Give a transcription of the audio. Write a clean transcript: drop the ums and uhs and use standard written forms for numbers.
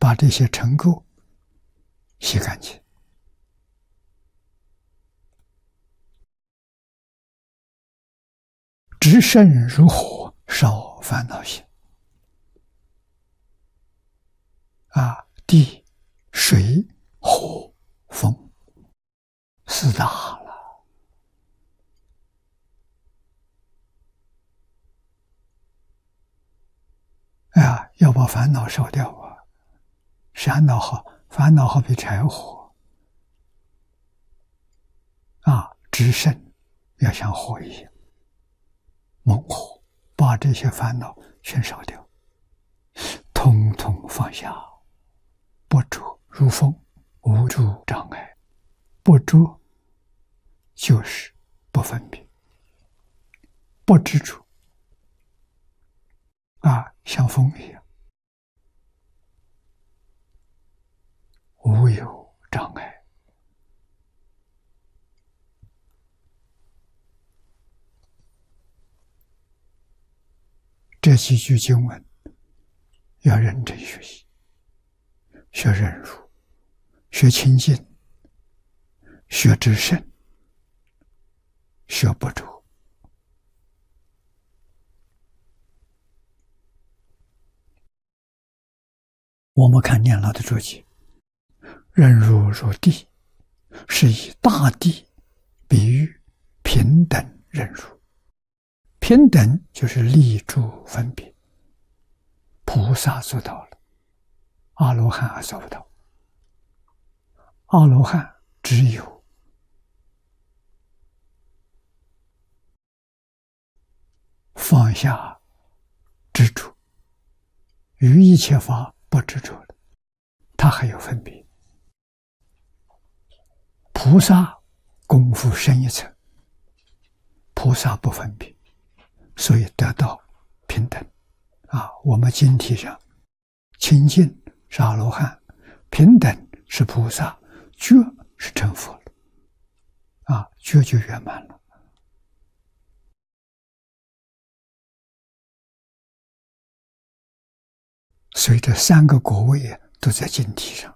把这些尘垢洗干净。直胜如火，烧烦恼心。地、水、火、风，四大了。要把烦恼烧掉啊！烦恼好比柴火直胜要像火一样。猛火把这些烦恼全烧掉，统统放下，不着如风，无诸障碍。不着就是不分别，不执着像风一样，无有障碍。这几句经文要认真学习，学忍辱，学清净，学至胜，学不着。我们看念老的注解，忍辱如地，是以大地比喻平等忍辱。平等就是立住分别，菩萨做到了，阿罗汉还做不到。阿罗汉只有放下执着，于一切法不执着了，他还有分别。菩萨功夫深一层，菩萨不分别，所以得到平等我们经题上，清净是阿罗汉，平等是菩萨，觉是成佛了觉就圆满了。所以这三个果位都在经题上。